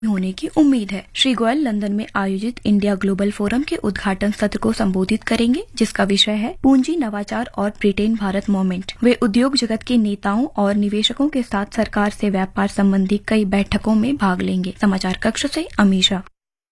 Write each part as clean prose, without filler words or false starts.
होने की उम्मीद है। श्री गोयल लंदन में आयोजित इंडिया ग्लोबल फोरम के उद्घाटन सत्र को संबोधित करेंगे, जिसका विषय है पूंजी, नवाचार और ब्रिटेन भारत मोमेंट। वे उद्योग जगत के नेताओं और निवेशकों के साथ सरकार से व्यापार संबंधी कई बैठकों में भाग लेंगे। समाचार कक्ष से अमीशा।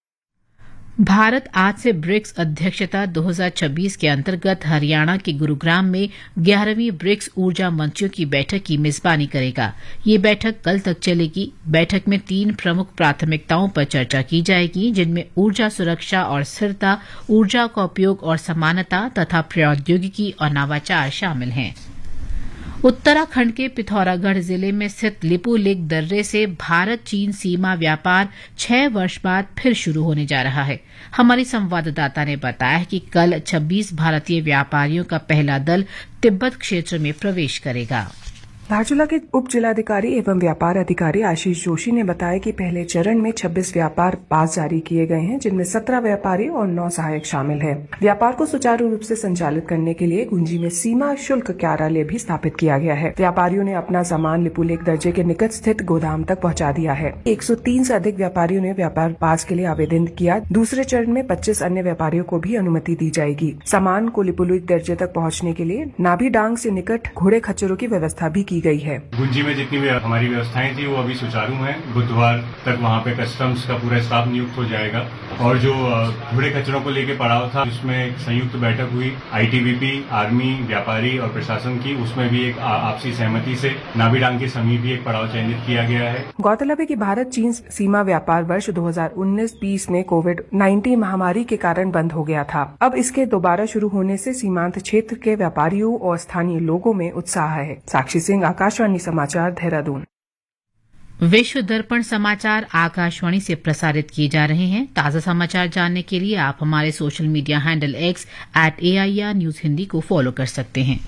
भारत आज से ब्रिक्स अध्यक्षता 2026 के अंतर्गत हरियाणा के गुरुग्राम में 11वीं ब्रिक्स ऊर्जा मंत्रियों की बैठक की मेजबानी करेगा। ये बैठक कल तक चलेगी। बैठक में 3 प्रमुख प्राथमिकताओं पर चर्चा की जाएगी, जिनमें ऊर्जा सुरक्षा और स्थिरता, ऊर्जा का उपयोग और समानता तथा प्रौद्योगिकी और नवाचार शामिल हैं। उत्तराखंड के पिथौरागढ़ जिले में स्थित लिपुलेख दर्रे से भारत चीन सीमा व्यापार 6 वर्ष बाद फिर शुरू होने जा रहा है। हमारी संवाददाता ने बताया कि कल 26 भारतीय व्यापारियों का पहला दल तिब्बत क्षेत्र में प्रवेश करेगा। धारचूला के उप जिलाधिकारी एवं व्यापार अधिकारी आशीष जोशी ने बताया कि पहले चरण में 26 व्यापार पास जारी किए गए हैं, जिनमें 17 व्यापारी और 9 सहायक शामिल हैं। व्यापार को सुचारू रूप से संचालित करने के लिए गुंजी में सीमा शुल्क कार्यालय भी स्थापित किया गया है। व्यापारियों ने अपना सामान लिपुलेख दर्जे के निकट स्थित गोदाम तक पहुँचा दिया है। 103 से अधिक व्यापारियों ने व्यापार पास के लिए आवेदन किया। दूसरे चरण में 25 अन्य व्यापारियों को भी अनुमति दी जाएगी। सामान को लिपुलेख दर्जे तक पहुँचने के लिए नाभी डांग से निकट घोड़े खच्चरों की व्यवस्था भी गई है। गुंजी में जितनी भी हमारी व्यवस्थाएं थी वो अभी सुचारू हैं। बुधवार तक वहाँ पे कस्टम्स का पूरा स्टाफ नियुक्त हो जाएगा और जो घोड़े खच्चरों को लेके पड़ाव था, उसमें एक संयुक्त बैठक हुई आईटीबीपी, आर्मी, व्यापारी और प्रशासन की। उसमें भी एक आपसी सहमति से नाभीडांग के समीप भी एक पड़ाव चयनित किया गया है। गौरतलब है कि भारत चीन सीमा व्यापार वर्ष 2019-20 में कोविड-19 महामारी के कारण बंद हो गया था। अब इसके दोबारा शुरू होने से सीमांत क्षेत्र के व्यापारियों और स्थानीय लोगों में उत्साह है। साक्षी सिंह, आकाशवाणी समाचार, देहरादून। विश्व दर्पण समाचार आकाशवाणी से प्रसारित किए जा रहे हैं। ताज़ा समाचार जानने के लिए आप हमारे social media handle X @AIR News Hindi को फॉलो कर सकते हैं।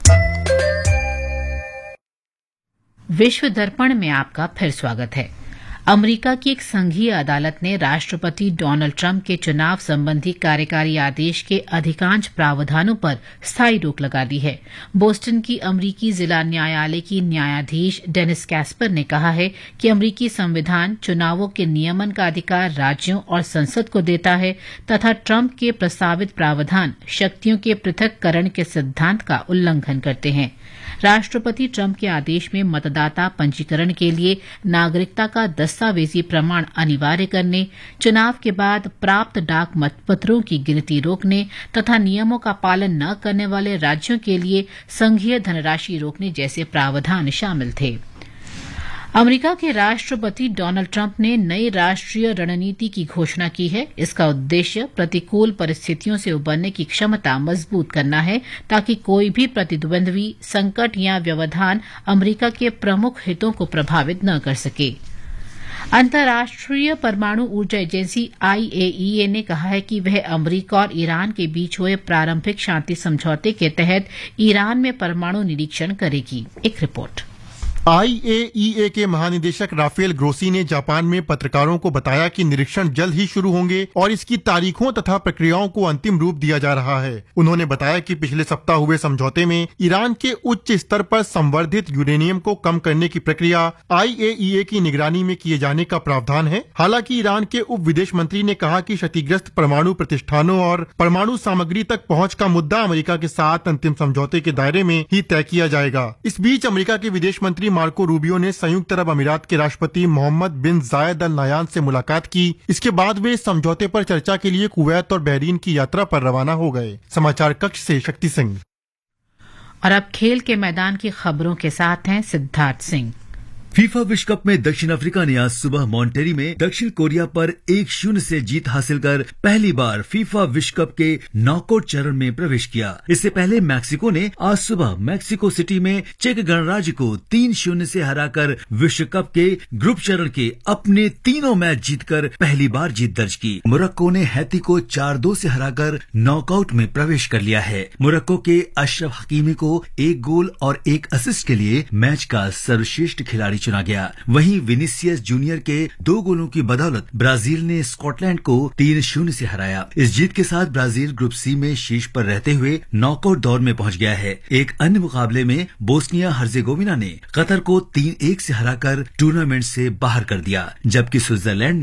विश्व दर्पण में आपका फिर स्वागत है। अमेरिका की एक संघीय अदालत ने राष्ट्रपति डोनाल्ड ट्रंप के चुनाव संबंधी कार्यकारी आदेश के अधिकांश प्रावधानों पर स्थायी रोक लगा दी है। बोस्टन की अमेरिकी जिला न्यायालय की न्यायाधीश डेनिस कैस्पर ने कहा है कि अमेरिकी संविधान चुनावों के नियमन का अधिकार राज्यों और संसद को देता है तथा ट्रंप के प्रस्तावित प्रावधान शक्तियों के पृथक्करण के सिद्धांत का उल्लंघन करते हैं। राष्ट्रपति ट्रंप के आदेश में मतदाता पंजीकरण के लिए नागरिकता का दस्तावेजी प्रमाण अनिवार्य करने, चुनाव के बाद प्राप्त डाक मतपत्रों की गिनती रोकने तथा नियमों का पालन न करने वाले राज्यों के लिए संघीय धनराशि रोकने जैसे प्रावधान शामिल थे। अमेरिका के राष्ट्रपति डोनाल्ड ट्रंप ने नई राष्ट्रीय रणनीति की घोषणा की है। इसका उद्देश्य प्रतिकूल परिस्थितियों से उबरने की क्षमता मजबूत करना है, ताकि कोई भी प्रतिद्वंद्वी, संकट या व्यवधान अमेरिका के प्रमुख हितों को प्रभावित न कर सके। अंतर्राष्ट्रीय परमाणु ऊर्जा एजेंसी IAEA ने कहा है कि वह अमेरिका और ईरान के बीच हुए प्रारंभिक शांति समझौते के तहत ईरान में परमाणु निरीक्षण करेगी। एक रिपोर्ट। IAEA के महानिदेशक राफेल ग्रोसी ने जापान में पत्रकारों को बताया कि निरीक्षण जल्द ही शुरू होंगे और इसकी तारीखों तथा प्रक्रियाओं को अंतिम रूप दिया जा रहा है। उन्होंने बताया कि पिछले सप्ताह हुए समझौते में ईरान के उच्च स्तर पर संवर्धित यूरेनियम को कम करने की प्रक्रिया IAEA की निगरानी में किए जाने का प्रावधान है। हालांकि ईरान के उप विदेश मंत्री ने कहा कि क्षतिग्रस्त परमाणु प्रतिष्ठानों और परमाणु सामग्री तक पहुंच का मुद्दा अमेरिका के साथ अंतिम समझौते के दायरे में ही तय किया जाएगा। इस बीच अमेरिका के विदेश मंत्री मार्को रूबियो ने संयुक्त अरब अमीरात के राष्ट्रपति मोहम्मद बिन जायद अल नायान से मुलाकात की। इसके बाद वे समझौते पर चर्चा के लिए कुवैत और बहरीन की यात्रा पर रवाना हो गए। समाचार कक्ष से शक्ति सिंह। और अब खेल के मैदान की खबरों के साथ हैं सिद्धार्थ सिंह। फीफा विश्व कप में दक्षिण अफ्रीका ने आज सुबह मॉन्टेरी में दक्षिण कोरिया पर 1-0 से जीत हासिल कर पहली बार फीफा विश्व कप के नॉकआउट चरण में प्रवेश किया। इससे पहले मैक्सिको ने आज सुबह मैक्सिको सिटी में चेक गणराज्य को 3-0 से हराकर विश्व कप के ग्रुप चरण के अपने तीनों मैच जीतकर पहली बार जीत दर्ज की। मोरक्को ने हैती को 4-2 से हराकर नॉकआउट में प्रवेश कर लिया है। मोरक्को के अशरफ हकीमी को 1 गोल और 1 असिस्ट के लिए मैच का सर्वश्रेष्ठ खिलाड़ी चुना गया। वहीं विनीसियस जूनियर के 2 गोलों की बदौलत ब्राजील ने स्कॉटलैंड को 3-0 से हराया। इस जीत के साथ ब्राजील ग्रुप सी में शीर्ष पर रहते हुए नॉकआउट दौर में पहुंच गया है। एक अन्य मुकाबले में बोस्निया हर्जेगोविना ने कतर को 3-1 से हराकर टूर्नामेंट से बाहर कर दिया, जबकि स्विट्जरलैंड